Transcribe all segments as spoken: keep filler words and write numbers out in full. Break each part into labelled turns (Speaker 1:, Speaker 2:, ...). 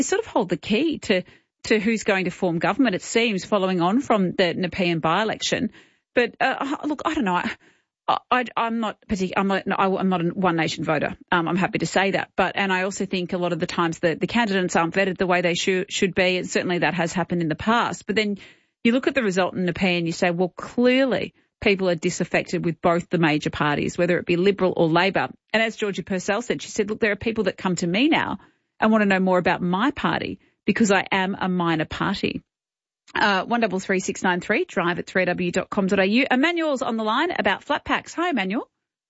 Speaker 1: sort of hold the key to, to who's going to form government, it seems, following on from the Nepean by-election. But, uh, look, I don't know. I, I, I'm not particular. I'm not. I'm not a One Nation voter. Um, I'm happy to say that. But and I also think a lot of the times the, the candidates aren't vetted the way they should should be, and certainly that has happened in the past. But then you look at the result in Nepean and you say, well, clearly people are disaffected with both the major parties, whether it be Liberal or Labor. And as Georgia Purcell said, she said, look, there are people that come to me now and want to know more about my party because I am a minor party. Uh, one double three six nine three, drive at three w dot com dot a u. Emmanuel's on the line about flat packs. Hi, Emmanuel.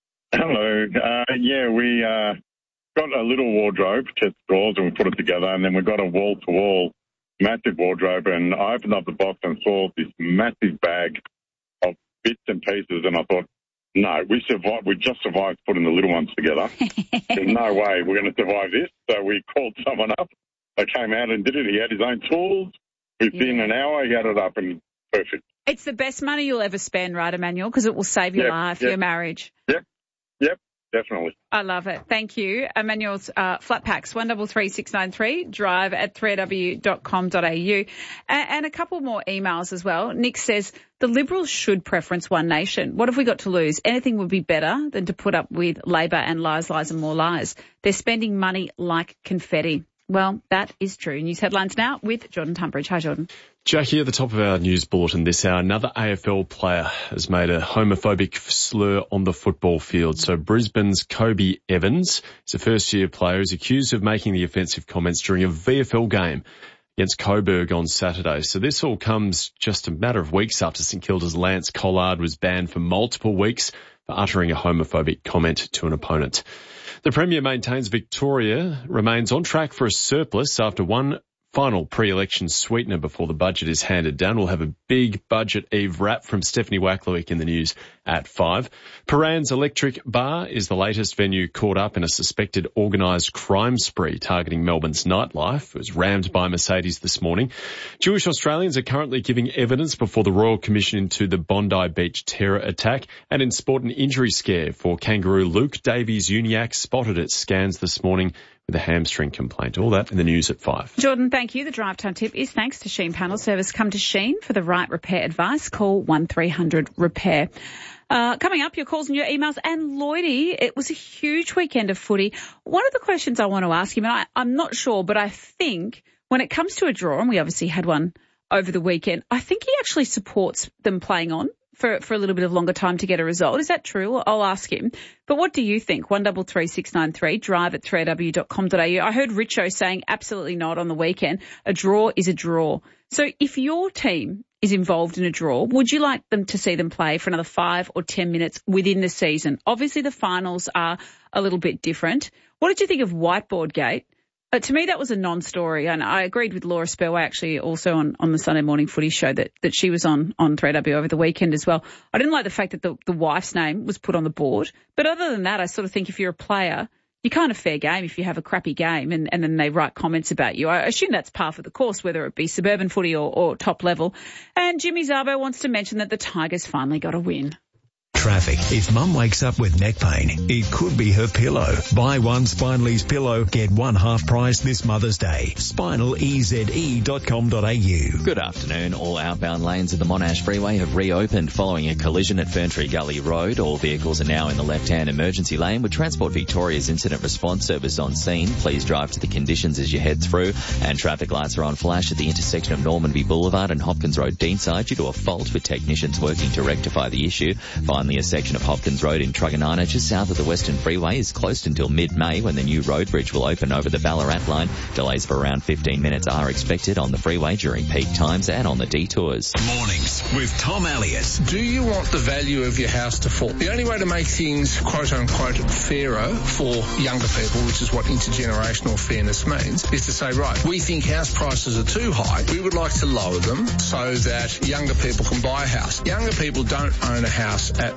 Speaker 2: Hello. Uh, yeah, we uh, got a little wardrobe, chest drawers, and we put it together, and then we got a wall-to-wall massive wardrobe, and I opened up the box and saw this massive bag of bits and pieces, and I thought, no, we survived. We just survived putting the little ones together. There's no way we're going to survive this. So we called someone up. They came out and did it. He had his own tools. Within yeah. an hour, he had it up and perfect.
Speaker 1: It's the best money you'll ever spend, right, Emmanuel? Because it will save your
Speaker 2: yep,
Speaker 1: life,
Speaker 2: yep.
Speaker 1: your marriage.
Speaker 2: Yep, yep, definitely.
Speaker 1: I love it. Thank you. Emmanuel's uh, flat packs, one double three six nine three, drive at three w dot com dot a u. And, and a couple more emails as well. Nick says, the Liberals should preference One Nation. What have we got to lose? Anything would be better than to put up with Labor and lies, lies and more lies. They're spending money like confetti. Well, that is true. News headlines now with Jordan Tunbridge. Hi, Jordan.
Speaker 3: Jackie, at the top of our news bulletin this hour, another A F L player has made a homophobic slur on the football field. So Brisbane's Kobe Evans is a first-year player who's accused of making the offensive comments during a V F L game against Coburg on Saturday. So this all comes just a matter of weeks after St Kilda's Lance Collard was banned for multiple weeks for uttering a homophobic comment to an opponent. The Premier maintains Victoria remains on track for a surplus after one final pre-election sweetener before the budget is handed down. We'll have a big budget eve wrap from Stephanie Wacklowick in the news at five. Paran's Electric Bar is the latest venue caught up in a suspected organised crime spree targeting Melbourne's nightlife. It was rammed by Mercedes this morning. Jewish Australians are currently giving evidence before the Royal Commission into the Bondi Beach terror attack. And in sport, an injury scare for kangaroo Luke Davies-Uniacke spotted at scans this morning with a hamstring complaint. All that in the news at five.
Speaker 1: Jordan, thank you. The drive time tip is thanks to Sheen Panel Service. Come to Sheen for the right repair advice. Call one three hundred repair. Uh, coming up, your calls and your emails. And Lloydie, it was a huge weekend of footy. One of the questions I want to ask him, and I, I'm not sure, but I think when it comes to a draw, and we obviously had one over the weekend, I think he actually supports them playing on for, for a little bit of longer time to get a result. Is that true? I'll ask him. But what do you think? one double three six nine three, drive at three w dot com dot a u. I heard Richo saying absolutely not on the weekend. A draw is a draw. So if your team is involved in a draw, would you like them to see them play for another five or ten minutes within the season? Obviously, the finals are a little bit different. What did you think of Whiteboard Gate? Uh, to me, that was a non-story, and I agreed with Laura Spurway actually also on, on the Sunday Morning Footy show that, that she was on, on three W over the weekend as well. I didn't like the fact that the, the wife's name was put on the board, but other than that, I sort of think if you're a player, you're kind of fair game if you have a crappy game and, and then they write comments about you. I assume that's par for the course, whether it be suburban footy or, or top level. And Jimmy Zabo wants to mention that the Tigers finally got a win.
Speaker 4: Traffic. If mum wakes up with neck pain, it could be her pillow. Buy one Spinalese pillow, get one half price this Mother's Day. spinal e z e dot com dot a u.
Speaker 5: Good afternoon. All outbound lanes of the Monash Freeway have reopened following a collision at Ferntree Gully Road. All vehicles are now in the left-hand emergency lane with Transport Victoria's Incident Response Service on scene. Please drive to the conditions as you head through. And traffic lights are on flash at the intersection of Normanby Boulevard and Hopkins Road Deanside due to a fault with technicians working to rectify the issue. Finally, a section of Hopkins Road in Truganina just south of the Western Freeway is closed until mid-May when the new road bridge will open over the Ballarat line. Delays for around fifteen minutes are expected on the freeway during peak times and on the detours.
Speaker 4: Mornings with Tom Elliott.
Speaker 6: Do you want the value of your house to fall? The only way to make things quote-unquote fairer for younger people, which is what intergenerational fairness means, is to say, right, we think house prices are too high. We would like to lower them so that younger people can buy a house. Younger people don't own a house at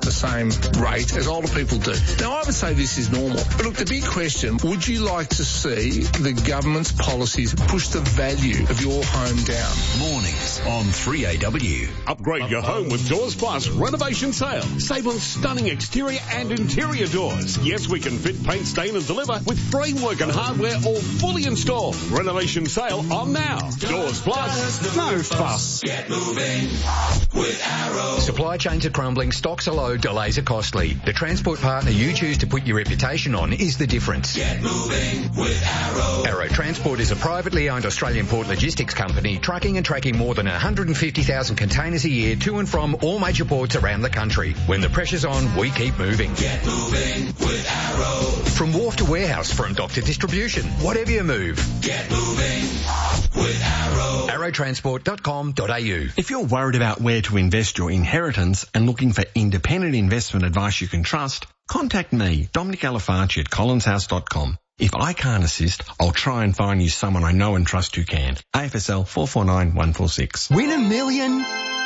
Speaker 6: the same rate as older people do. Now, I would say this is normal. But look, the big question, would you like to see the government's policies push the value of your home down?
Speaker 4: Mornings on three A W.
Speaker 7: Upgrade your home with Doors Plus renovation sale. Save on stunning exterior and interior doors. Yes, we can fit, paint, stain and deliver with framework and hardware all fully installed. Renovation sale on now. Doors Plus, no fuss.
Speaker 8: Get moving with Arrow.
Speaker 9: Supply chains are crumbling, stocks are low, delays are costly. The transport partner you choose to put your reputation on is the difference.
Speaker 8: Get moving with Arrow.
Speaker 9: Arrow Transport is a privately owned Australian port logistics company trucking and tracking more than one hundred fifty thousand containers a year to and from all major ports around the country. When the pressure's on, we keep moving.
Speaker 8: Get moving with Arrow.
Speaker 9: From wharf to warehouse, from dock to distribution, whatever you move.
Speaker 8: Get moving with Arrow.
Speaker 9: arrow transport dot com dot a u.
Speaker 10: If you're worried about where to invest your inheritance and looking for independent investment advice you can trust, contact me, Dominic Alafarci at collins house dot com. If I can't assist, I'll try and find you someone I know and trust who can. A F S L four four nine one four six.
Speaker 11: Win a million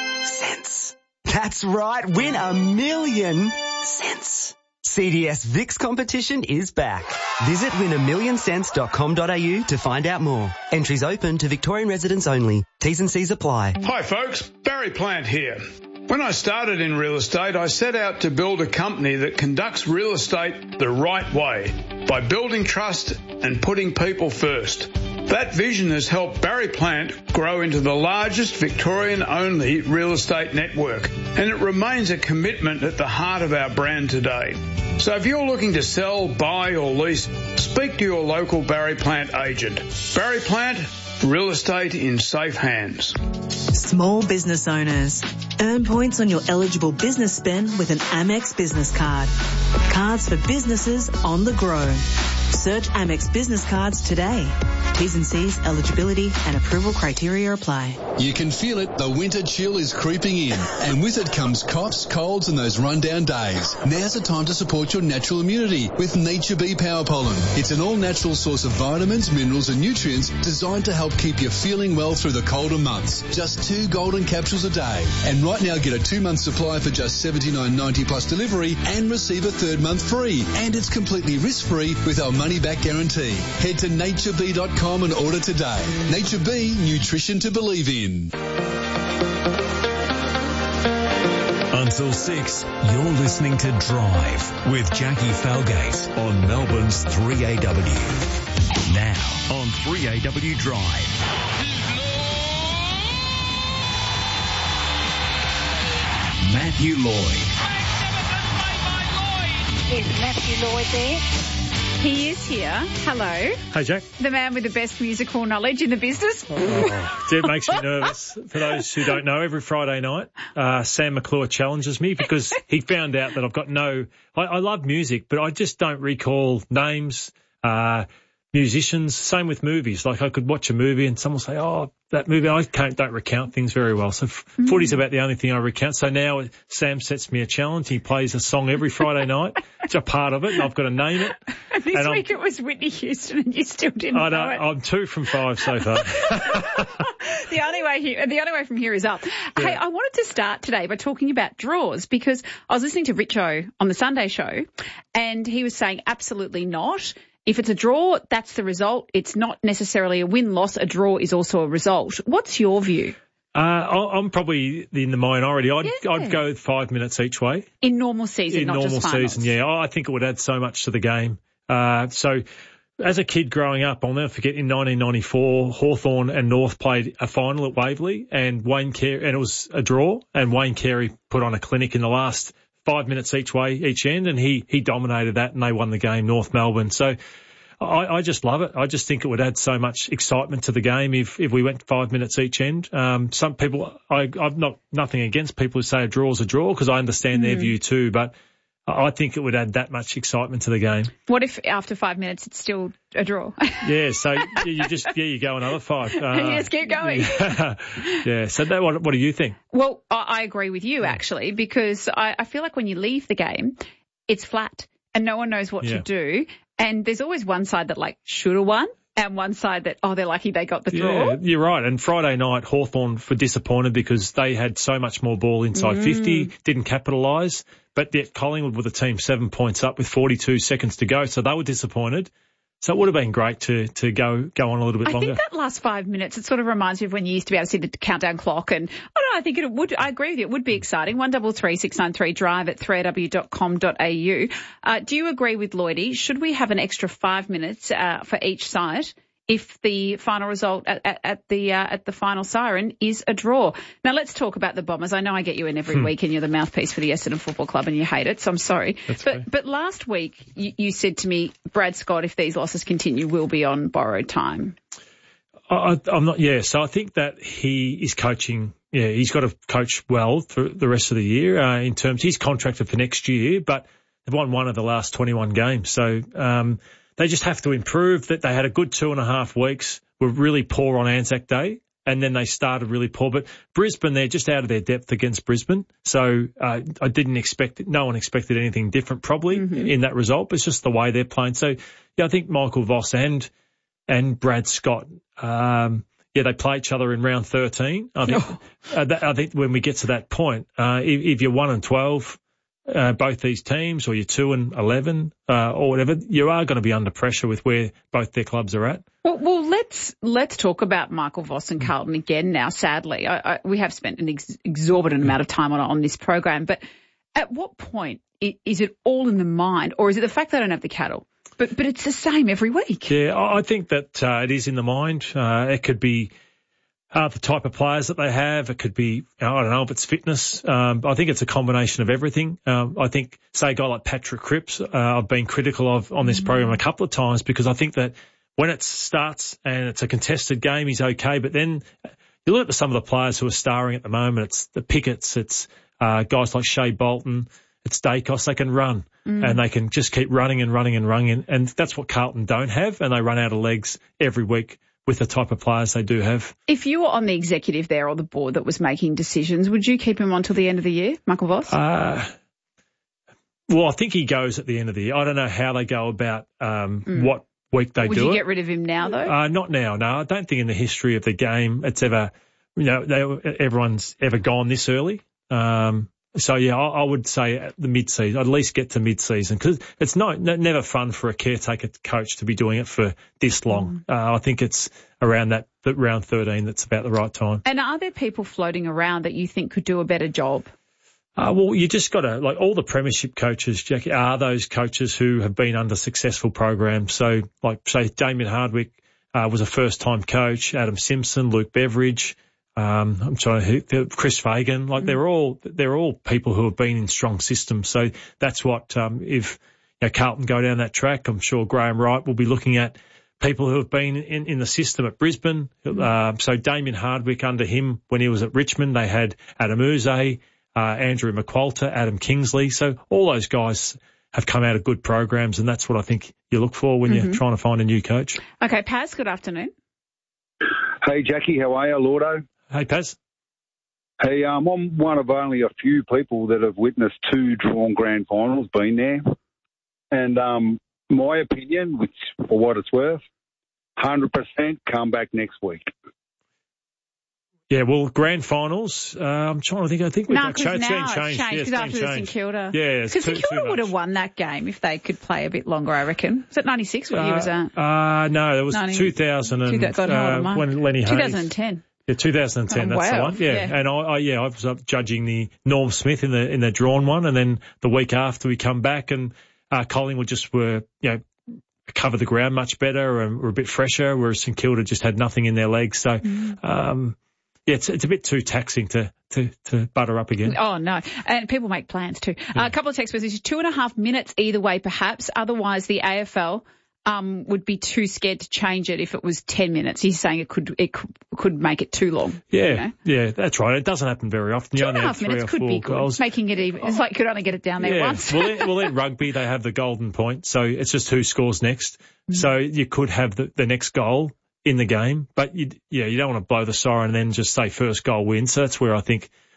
Speaker 11: cents. That's right, win a million cents. C D S V I X competition is back. Visit win a million cents dot com dot a u to find out more. Entries open to Victorian residents only. T's and C's apply.
Speaker 12: Hi folks, Barry Plant here. When I started in real estate, I set out to build a company that conducts real estate the right way by building trust and putting people first. That vision has helped Barry Plant grow into the largest Victorian-only real estate network, and it remains a commitment at the heart of our brand today. So if you're looking to sell, buy or lease, speak to your local Barry Plant agent. Barry Plant, real estate in safe hands.
Speaker 13: Small business owners. Earn points on your eligible business spend with an Amex business card. Cards for businesses on the grow. Search Amex business cards today. T's and C's, eligibility and approval criteria apply.
Speaker 14: You can feel it. The winter chill is creeping in. And with it comes coughs, colds and those rundown days. Now's the time to support your natural immunity with Nature Bee Power Pollen. It's an all-natural source of vitamins, minerals and nutrients designed to help keep you feeling well through the colder months. Just two golden capsules a day. And right now get a two-month supply for just seventy-nine ninety plus delivery and receive a third month free. And it's completely risk-free with our money-back guarantee. Head to nature bee dot com and order today. Nature Bee, nutrition to believe in.
Speaker 4: Until six, you're listening to Drive with Jackie Falgate on Melbourne's three A W. Now on three A W Drive. Matthew Lloyd.
Speaker 15: Is Matthew Lloyd there?
Speaker 1: He is here. Hello.
Speaker 16: Hey, Jack.
Speaker 1: The man with the best musical knowledge in the business.
Speaker 16: Oh, it makes me nervous. For those who don't know, every Friday night, uh, Sam McClure challenges me because he found out that I've got no... I, I love music, but I just don't recall names, uh, musicians. Same with movies. Like I could watch a movie and someone will say, oh, that movie, I can't, don't recount things very well. So f- mm. footy's about the only thing I recount. So now Sam sets me a challenge. He plays a song every Friday night. It's a part of it, and I've got to name it.
Speaker 1: This
Speaker 16: and
Speaker 1: week
Speaker 16: I'm,
Speaker 1: it was Whitney Houston, and you still didn't
Speaker 16: I
Speaker 1: know it.
Speaker 16: I'm two from five so far.
Speaker 1: the only way here, the only way from here is up. Yeah. Hey, I wanted to start today by talking about draws because I was listening to Richo on the Sunday show, and he was saying absolutely not. If it's a draw, that's the result. It's not necessarily a win-loss. A draw is also a result. What's your view?
Speaker 16: Uh, I'm probably in the minority. I'd, yeah. I'd go five minutes each way.
Speaker 1: In normal season,
Speaker 16: in
Speaker 1: not
Speaker 16: normal
Speaker 1: just finals.
Speaker 16: season, yeah. I think it would add so much to the game. Uh, so as a kid growing up, I'll never forget in nineteen ninety-four, Hawthorn and North played a final at Waverley and Wayne Carey, and it was a draw, and Wayne Carey put on a clinic in the last five minutes each way, each end, and he, he dominated that and they won the game, North Melbourne. So I, I just love it. I just think it would add so much excitement to the game if, if we went five minutes each end. Um, some people, I, I've not, nothing against people who say a draw's a draw because I understand mm. their view too, but I think it would add that much excitement to the game.
Speaker 1: What if after five minutes it's still a draw?
Speaker 16: Yeah, so you just, yeah, you go another five. Uh,
Speaker 1: you just keep going.
Speaker 16: Yeah, yeah. So that, what, what do you think?
Speaker 1: Well, I agree with you actually, because I, I feel like when you leave the game, it's flat and no one knows what yeah. to do. And there's always one side that like should have won. And one side that, oh, they're lucky they got the draw.
Speaker 16: Yeah, you're right. And Friday night, Hawthorn were disappointed because they had so much more ball inside
Speaker 1: Mm.
Speaker 16: fifty, didn't capitalise. But yet Collingwood were the team seven points up with forty-two seconds to go, so they were disappointed. So it would have been great to to go go on a little bit
Speaker 1: I
Speaker 16: longer.
Speaker 1: think that last five minutes, it sort of reminds me of when you used to be able to see the countdown clock. And oh no, I think it would. I agree with you. It would be exciting. One double three six nine three drive at three a w dot com dot a u. Uh, do you agree with Lloydie? Should we have an extra five minutes uh, for each side if the final result at, at, at the uh, at the final siren is a draw? Now let's talk about the Bombers. I know I get you in every
Speaker 16: Hmm.
Speaker 1: week and you're the mouthpiece for the Essendon Football Club and you hate it, so I'm sorry.
Speaker 16: That's
Speaker 1: but
Speaker 16: fair.
Speaker 1: but last week you, you said to me, Brad Scott, if these losses continue, will be on borrowed time.
Speaker 16: I, I'm not, yeah, so I think that he is coaching, yeah, he's got to coach well for the rest of the year uh, in terms, he's contracted for next year, but they've won one of the last twenty-one games. So um, they just have to improve. That they had a good two and a half weeks, were really poor on Anzac Day, and then they started really poor. But Brisbane, they're just out of their depth against Brisbane. So uh, I didn't expect it. No one expected anything different probably
Speaker 1: Mm-hmm.
Speaker 16: in that result, but it's just the way they're playing. So, yeah, I think Michael Voss and and Brad Scott, um, yeah, they play each other in round thirteen. I think, uh, that, I think when we get to that point, uh, if, if you're one and twelve, uh, both these teams, or you're two and eleven, uh, or whatever, you are going to be under pressure with where both their clubs are at.
Speaker 1: Well, well, let's let's talk about Michael Voss and Carlton again now. Sadly, I, I, we have spent an ex- exorbitant amount of time on on this program, but at what point i- is it all in the mind, or is it the fact they don't have the cattle? But but it's the same every week.
Speaker 16: Yeah, I I think that uh, it is in the mind. Uh, it could be uh, the type of players that they have. It could be, I don't know if it's fitness. Um, I think it's a combination of everything. Um, I think, say, a guy like Patrick Cripps, uh, I've been critical of on this
Speaker 1: Mm-hmm.
Speaker 16: program a couple of times because I think that when it starts and it's a contested game, he's okay. But then you look at some of the players who are starring at the moment. It's the Pickett's, it's uh, guys like Shea Bolton, it's Dacos. They can run
Speaker 1: Mm.
Speaker 16: and they can just keep running and running and running. And that's what Carlton don't have. And they run out of legs every week with the type of players they do have.
Speaker 1: If you were on the executive there or the board that was making decisions, would you keep him on till the end of the year, Michael Voss?
Speaker 16: Uh, well, I think he goes at the end of the year. I don't know how they go about um,
Speaker 1: Mm.
Speaker 16: what week they
Speaker 1: would
Speaker 16: do
Speaker 1: you
Speaker 16: it.
Speaker 1: get rid of him now, though?
Speaker 16: Uh, not now, no. I don't think in the history of the game it's ever, you know, they, everyone's ever gone this early. Um, so, yeah, I, I would say at the mid-season, I'd at least get to mid-season because it's not, n- never fun for a caretaker coach to be doing it for this long.
Speaker 1: Mm.
Speaker 16: Uh, I think it's around that, that round thirteen that's about the right time.
Speaker 1: And are there people floating around that you think could do a better job?
Speaker 16: Uh, well, you just got to, like all the premiership coaches, Jackie, are those coaches who have been under successful programs. So, like, say, Damien Hardwick uh, was a first-time coach, Adam Simpson, Luke Beveridge, um, I'm trying to, Chris Fagan, like mm. they're all, they're all people who have been in strong systems. So that's what, um, if you know, Carlton go down that track, I'm sure Graham Wright will be looking at people who have been in, in the system at Brisbane. Mm. Uh, so Damien Hardwick, under him, when he was at Richmond, they had Adam Uze, uh, Andrew McQualter, Adam Kingsley. So all those guys have come out of good programs, and that's what I think you look for when mm-hmm. you're trying to find a new coach.
Speaker 1: Okay, Paz, good afternoon.
Speaker 17: Hey, Jackie, how are you, Lordo?
Speaker 16: Hey, Paz.
Speaker 17: Hey, um, I'm one of only a few people that have witnessed two drawn grand finals, been there. And um, my opinion, which for what it's worth, one hundred percent come back next week.
Speaker 16: Yeah, well, grand finals, uh, I'm trying to think, I think we've
Speaker 1: no,
Speaker 16: got changed.
Speaker 1: now
Speaker 16: it's changed.
Speaker 1: changed because
Speaker 16: yeah,
Speaker 1: after the St Kilda.
Speaker 16: Yeah,
Speaker 1: because St Kilda would have won that game if they could play a bit longer, I reckon. Was it ninety-six? What
Speaker 16: uh,
Speaker 1: year was that?
Speaker 16: Uh, no, it was
Speaker 1: ninety,
Speaker 16: two thousand and, uh, when Lenny Hayes.
Speaker 1: twenty ten.
Speaker 16: Yeah, two thousand ten,
Speaker 1: oh,
Speaker 16: that's
Speaker 1: wow.
Speaker 16: the one. Yeah,
Speaker 1: yeah.
Speaker 16: and I, I, yeah, I was up judging the Norm Smith in the in the drawn one, and then the week after we come back and uh, Collingwood just were, you know, cover the ground much better and were a bit fresher, whereas St Kilda just had nothing in their legs. So, mm. um, yeah, it's, it's a bit too taxing to, to, to butter up again.
Speaker 1: Oh, no. And people make plans too. Yeah. Uh, a couple of text messages, two and a half minutes either way, perhaps. Otherwise, the A F L um, would be too scared to change it if it was ten minutes. He's saying it could it could, could make it too long.
Speaker 16: Yeah,
Speaker 1: you know?
Speaker 16: yeah, that's right. It doesn't happen very often. You
Speaker 1: two and a half minutes could be good.
Speaker 16: Goals.
Speaker 1: Making it even. It's like you could only get it down there
Speaker 16: yeah.
Speaker 1: once.
Speaker 16: well, in, well, in rugby, they have the golden point. So it's just who scores next. Mm. So you could have the, the next goal in the game, but you, yeah, you don't want to blow the siren and then just say first goal wins. So that's where I think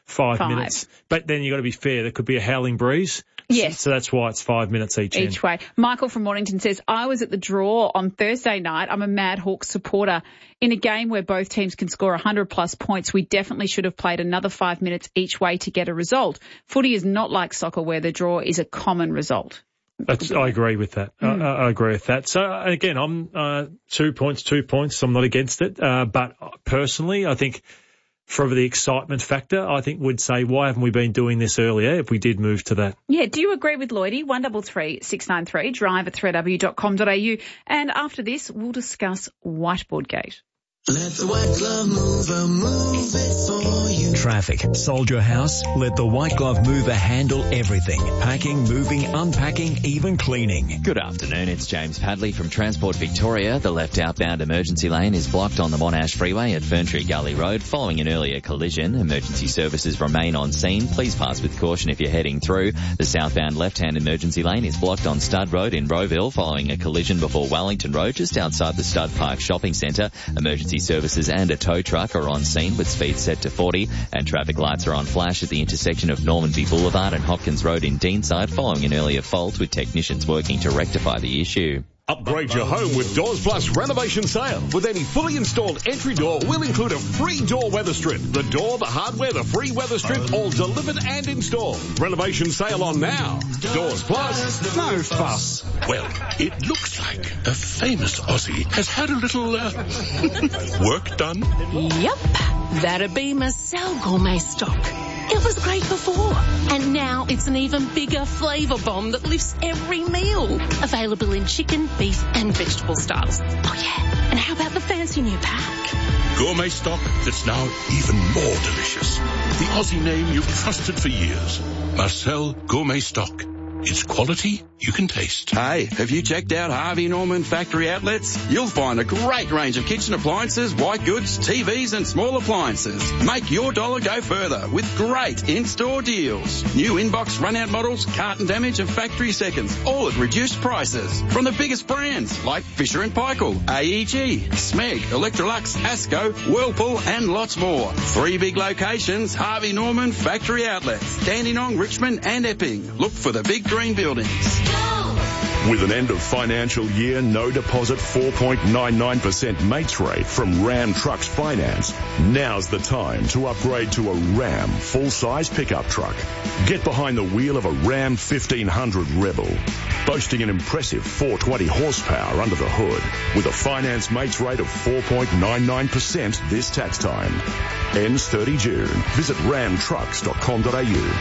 Speaker 16: five,
Speaker 1: Five.
Speaker 16: minutes. But then you've got to be fair. There could be a howling breeze.
Speaker 1: Yes.
Speaker 16: So that's why it's five minutes each end.
Speaker 1: Each way. Michael from Mornington says, I was at the draw on Thursday night. I'm a Mad Hawks supporter. In a game where both teams can score one hundred plus points, we definitely should have played another five minutes each way to get a result. Footy is not like soccer where the draw is a common result.
Speaker 16: That's, I agree with that.
Speaker 1: Mm.
Speaker 16: I, I agree with that. So again, I'm uh, two points, two points. I'm not against it. Uh, but personally, I think for the excitement factor, I think we'd say, why haven't we been doing this earlier if we did move to that?
Speaker 1: Yeah, do you agree with Lloydie? one three three, six nine three, drive at three w dot com dot a u. And after this, we'll discuss Whiteboard Gate.
Speaker 8: Let the white glove mover move it for you.
Speaker 4: Traffic. Sold your house? Let the White Glove Mover handle everything. Packing, moving, unpacking, even cleaning.
Speaker 5: Good afternoon, it's James Padley from Transport Victoria. The left outbound emergency lane is blocked on the Monash Freeway at Ferntree Gully Road following an earlier collision. Emergency services remain on scene. Please pass with caution if you're heading through. The southbound left-hand emergency lane is blocked on Stud Road in Rowville following a collision before Wellington Road just outside the Stud Park Shopping Centre. Emergency services and a tow truck are on scene with speed set to forty, and traffic lights are on flash at the intersection of Normanby Boulevard and Hopkins Road in Deanside following an earlier fault with technicians working to rectify the issue.
Speaker 7: Upgrade your home with Doors Plus renovation sale. With any fully installed entry door, we'll include a free door weather strip. The door, the hardware, the free weather strip, all delivered and installed. Renovation sale on now. Doors Plus.
Speaker 18: No fuss.
Speaker 19: Well, it looks like a famous Aussie has had a little uh, work done.
Speaker 20: Yep, that'd be Marcel Gourmet Stock. It was great before, and now it's an even bigger flavour bomb that lifts every meal. Available in chicken, beef and vegetable styles. Oh yeah, and how about the fancy new pack?
Speaker 19: Gourmet stock that's now even more delicious. The Aussie name you've trusted for years. Marcel Gourmet Stock. It's quality you can taste.
Speaker 18: Hey, have you checked out Harvey Norman Factory Outlets? You'll find a great range of kitchen appliances, white goods, T Vs and small appliances. Make your dollar go further with great in-store deals. New inbox run-out models, carton damage and factory seconds, all at reduced prices. From the biggest brands like Fisher and Paykel, A E G, Smeg, Electrolux, Asco, Whirlpool and lots more. Three big locations, Harvey Norman Factory Outlets, Dandenong, Richmond and Epping. Look for the big green buildings.
Speaker 21: With an end of financial year, no deposit four point nine nine percent mates rate from Ram Trucks Finance, now's the time to upgrade to a Ram full-size pickup truck. Get behind the wheel of a Ram fifteen hundred Rebel, boasting an impressive four hundred twenty horsepower under the hood, with a finance mates rate of four point nine nine percent this tax time. Ends thirty June. Visit ram trucks dot com dot a u.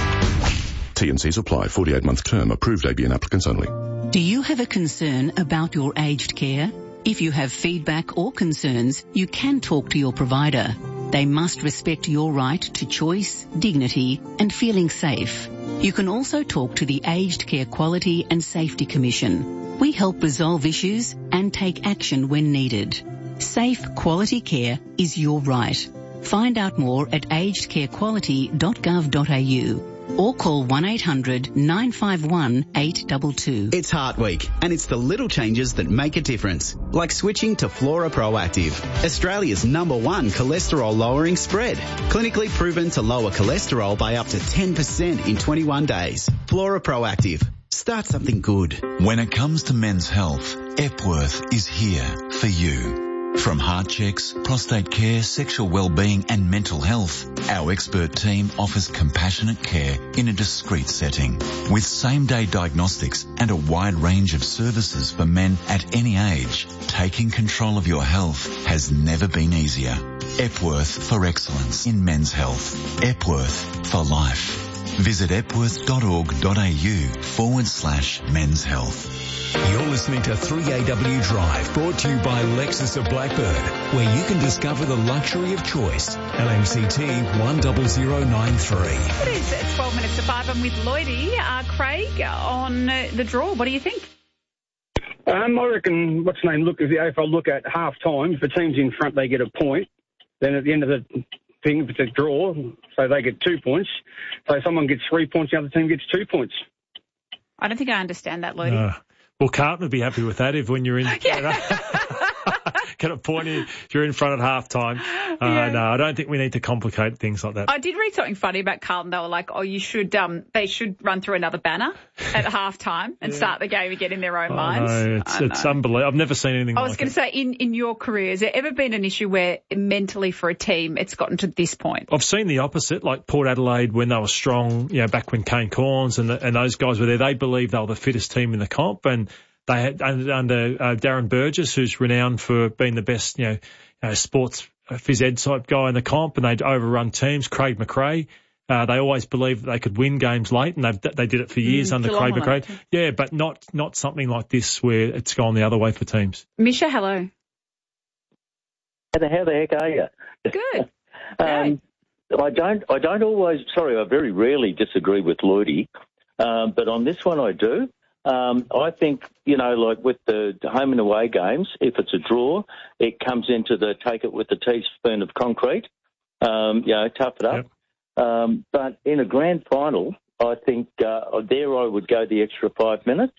Speaker 21: T and Cs apply. forty-eight month term. Approved A B N applicants only.
Speaker 22: Do you have a concern about your aged care? If you have feedback or concerns, you can talk to your provider. They must respect your right to choice, dignity and feeling safe. You can also talk to the Aged Care Quality and Safety Commission. We help resolve issues and take action when needed. Safe, quality care is your right. Find out more at aged care quality dot gov dot a u. Or call one eight hundred nine five one eight two two.
Speaker 23: It's Heart Week, and it's the little changes that make a difference, like switching to Flora Proactive, Australia's number one cholesterol-lowering spread. Clinically proven to lower cholesterol by up to ten percent in twenty-one days. Flora Proactive. Start something good.
Speaker 24: When it comes to men's health, Epworth is here for you. From heart checks, prostate care, sexual well-being and mental health, our expert team offers compassionate care in a discreet setting. With same-day diagnostics and a wide range of services for men at any age, taking control of your health has never been easier. Epworth for excellence in men's health. Epworth for life. Visit epworth dot org dot a u forward slash men's health.
Speaker 4: You're listening to three A W Drive, brought to you by Lexus of Blackburn, where you can discover the luxury of choice. L M C T one zero zero nine three.
Speaker 1: It is it's twelve minutes to five. I'm with Lloydie. Uh, Craig, on uh, the draw, what do you think?
Speaker 25: Um, I reckon, what's the name, look, if the A F L look at half time, if the team's in front, they get a point. Then at the end of the thing, if it's a draw, so they get two points. So someone gets three points, the other team gets two points.
Speaker 1: I don't think I understand that, Lloydie.
Speaker 16: Uh, well, Carlton would be happy with that if when you're in...
Speaker 1: Yeah.
Speaker 16: get a point if you're in front at half time. Uh,
Speaker 1: Yeah.
Speaker 16: No, I don't think we need to complicate things like that.
Speaker 1: I did read something funny about Carlton. They were like, oh, you should, um, they should run through another banner at half time and start the game again in their own
Speaker 16: I
Speaker 1: minds.
Speaker 16: know, it's,
Speaker 1: I
Speaker 16: it's
Speaker 1: know.
Speaker 16: unbelievable. I've never seen anything
Speaker 1: I
Speaker 16: like
Speaker 1: was going
Speaker 16: it.
Speaker 1: to say, in, in your career, has there ever been an issue where mentally for a team it's gotten to this point?
Speaker 16: I've seen the opposite, like Port Adelaide when they were strong, you know, back when Kane Corns and, the, and those guys were there. They believed they were the fittest team in the comp, and they had under, under uh, Darren Burgess, who's renowned for being the best, you know, uh, sports phys ed type guy in the comp, and they'd overrun teams. Craig McRae, uh, they always believed that they could win games late, and they they did it for years
Speaker 1: Mm,
Speaker 16: under
Speaker 1: Geelong
Speaker 16: Craig
Speaker 1: won
Speaker 16: McRae. Yeah, but not not something like this where it's gone the other way for teams.
Speaker 1: Misha, hello.
Speaker 2: How the, how the heck are you?
Speaker 1: Good.
Speaker 2: um, I don't. I don't always. Sorry, I very rarely disagree with Lloydie, um, but on this one I do. Um, I think, you know, like with the home and away games, if it's a draw, it comes into the take it with the teaspoon of concrete. Um, you know, tough it up. Yep. Um, but in a grand final, I think uh, there I would go the extra five minutes,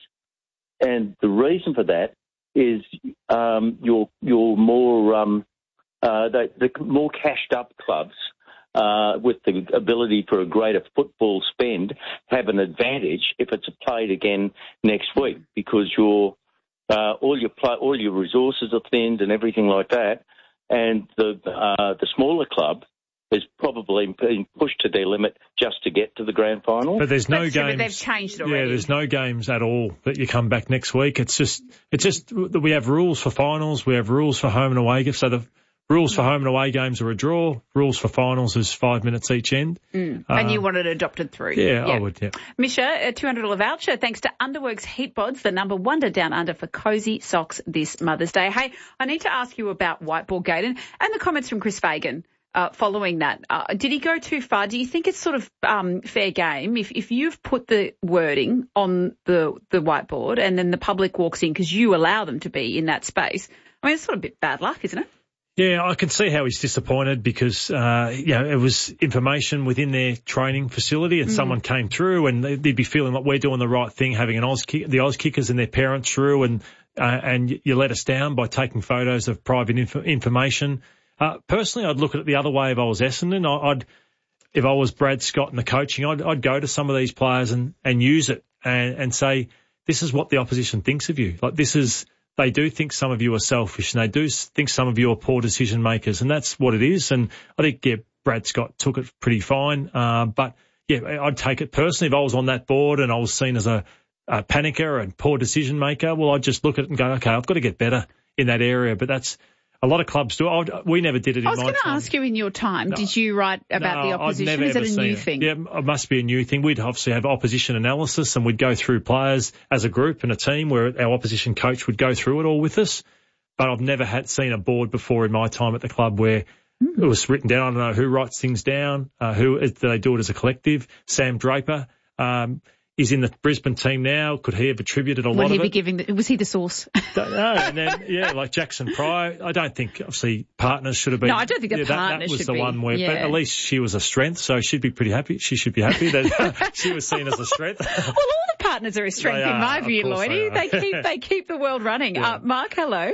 Speaker 2: and the reason for that is um, your your more um, uh, the, the more cashed up clubs uh, with the ability for a greater football spend have an advantage if it's played again next week, because your uh, all your play, all your resources are thinned and everything like that, and the uh, the smaller club is probably being pushed to their limit just to get to the grand final.
Speaker 16: But there's no
Speaker 1: But, yeah, but
Speaker 16: games.
Speaker 1: they've changed already.
Speaker 16: Yeah, there's no games at all that you come back next week. It's just, it's just we have rules for finals. We have rules for home and away games. So the rules for home and away games are a draw. Rules for finals is five minutes each end.
Speaker 1: Mm.
Speaker 16: Uh,
Speaker 1: and you want it adopted through.
Speaker 16: Yeah, I would, yeah.
Speaker 1: Misha, a two hundred dollars voucher thanks to Underworks Heat Bods, the number one to down under for cosy socks this Mother's Day. Hey, I need to ask you about Whiteboard Gate and, and the comments from Chris Fagan uh, following that. Uh, did he go too far? Do you think it's sort of um, fair game if, if you've put the wording on the, the whiteboard and then the public walks in because you allow them to be in that space? I mean, it's sort of a bit bad luck, isn't it?
Speaker 16: Yeah, I can see how he's disappointed because, uh, you know, it was information within their training facility and
Speaker 1: Mm.
Speaker 16: someone came through and they'd be feeling like we're doing the right thing, having an Oz kick, the Oz kickers and their parents through, and uh, and you let us down by taking photos of private inf- information. Uh, personally, I'd look at it the other way if I was Essendon. I, I'd, if I was Brad Scott and the coaching, I'd, I'd go to some of these players and, and use it and, and say, this is what the opposition thinks of you. Like this is... They do think some of you are selfish, and they do think some of you are poor decision makers, and that's what it is. And I think, yeah, Brad Scott took it pretty fine. Uh, but, yeah, I'd take it personally. If I was on that board and I was seen as a, a panicker and poor decision maker, well, I'd just look at it and go, okay, I've got to get better in that area. But that's a lot of clubs do it. I, we never did it in my
Speaker 1: I was
Speaker 16: time.
Speaker 1: going to ask you in your time,
Speaker 16: No.
Speaker 1: did you write about
Speaker 16: No,
Speaker 1: the
Speaker 16: I've
Speaker 1: opposition?
Speaker 16: never,
Speaker 1: Is it
Speaker 16: ever
Speaker 1: a
Speaker 16: seen
Speaker 1: new
Speaker 16: it.
Speaker 1: thing?
Speaker 16: Yeah, it must be a new thing. We'd obviously have opposition analysis and we'd go through players as a group and a team where our opposition coach would go through it all with us. But I've never had seen a board before in my time at the club where mm. it was written down. I don't know who writes things down, uh, who do they do it as a collective. Sam Draper, um, he's in the Brisbane team now. Could he have attributed a
Speaker 1: Would
Speaker 16: lot
Speaker 1: he
Speaker 16: of
Speaker 1: be
Speaker 16: it?
Speaker 1: giving? The, was he the source?
Speaker 16: Don't know. And then, yeah, like Jackson Pryor, I don't think, obviously, partners should have been.
Speaker 1: No, I don't think the
Speaker 16: yeah, that,
Speaker 1: partners
Speaker 16: that was
Speaker 1: should
Speaker 16: the
Speaker 1: be,
Speaker 16: one where,
Speaker 1: yeah.
Speaker 16: but at least she was a strength, so she'd be pretty happy. She should be happy that she was seen as a strength.
Speaker 1: Well, all the partners are a strength
Speaker 16: They
Speaker 1: in
Speaker 16: are,
Speaker 1: my
Speaker 16: of
Speaker 1: view,
Speaker 16: course
Speaker 1: Lloydie.
Speaker 16: they
Speaker 1: They,
Speaker 16: are.
Speaker 1: keep they keep the world running.
Speaker 16: Yeah.
Speaker 1: Uh, Mark, hello.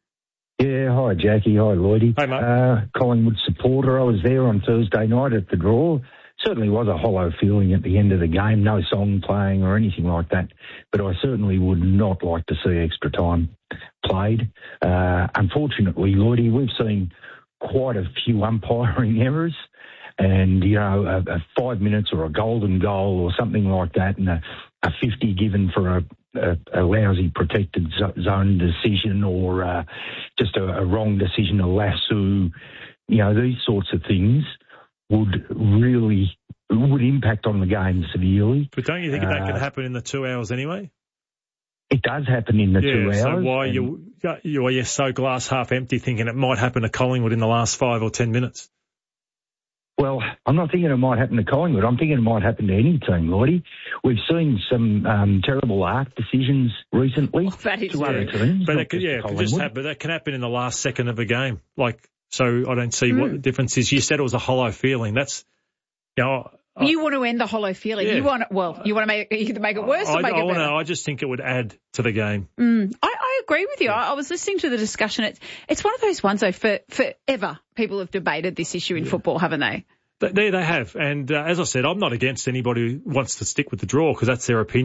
Speaker 3: Yeah, hi Jackie, hi Lloydie.
Speaker 16: Hey, mate.
Speaker 3: Uh, Collingwood supporter. I was there on Thursday night at the draw. Certainly was a hollow feeling at the end of the game. No song playing or anything like that. But I certainly would not like to see extra time played. Uh, unfortunately, Lloydie, we've seen quite a few umpiring errors. And, you know, a, a five minutes or a golden goal or something like that, and a, a fifty given for a, a, a lousy protected zone decision, or uh, just a, a wrong decision, a lasso, you know, these sorts of things would really would impact on the game severely.
Speaker 16: But don't you think
Speaker 3: uh,
Speaker 16: that could happen in the two hours anyway?
Speaker 3: It does happen in the
Speaker 16: yeah,
Speaker 3: two hours.
Speaker 16: so why are you, you are you so glass half empty thinking it might happen to Collingwood in the last five or ten minutes?
Speaker 3: Well, I'm not thinking it might happen to Collingwood. I'm thinking it might happen to any team, Lloydie. We've seen some um, terrible arc decisions recently
Speaker 1: Oh, that is
Speaker 3: to other
Speaker 16: Yeah.
Speaker 3: teams.
Speaker 16: But
Speaker 3: not
Speaker 16: that could,
Speaker 3: just
Speaker 16: yeah,
Speaker 3: to
Speaker 16: it could just
Speaker 3: Collingwood.
Speaker 16: happen, but that can happen in the last second of a game. Like, so I don't see
Speaker 1: Mm.
Speaker 16: what the difference is. You said it was a hollow feeling. That's, you know, I,
Speaker 1: You want to end the hollow feeling.
Speaker 16: Yeah.
Speaker 1: You want well, you want to make it, either make it worse
Speaker 16: I,
Speaker 1: or make
Speaker 16: I
Speaker 1: it
Speaker 16: wanna,
Speaker 1: better.
Speaker 16: I just think it would add to the game.
Speaker 1: Mm. I, I agree with you. Yeah. I, I was listening to the discussion. It's it's one of those ones, though, for forever people have debated this issue in yeah. football, haven't they?
Speaker 16: They, they have. And uh, as I said, I'm not against anybody who wants to stick with the draw because that's their opinion.